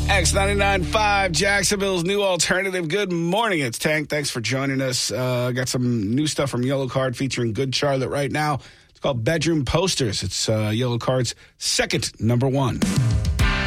X99.5, Jacksonville's new alternative. Good morning, it's Tank. Thanks for joining us. Got some new stuff from Yellow Card featuring Good Charlotte right now. It's called Bedroom Posters. It's Yellow Card's second number one.